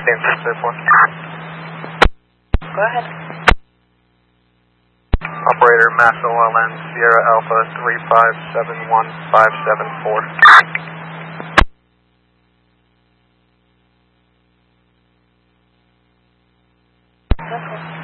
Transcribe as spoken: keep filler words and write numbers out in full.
Same six therefore. Go ahead. Operator Mass O L N Sierra Alpha three five seven one five seven four. Okay.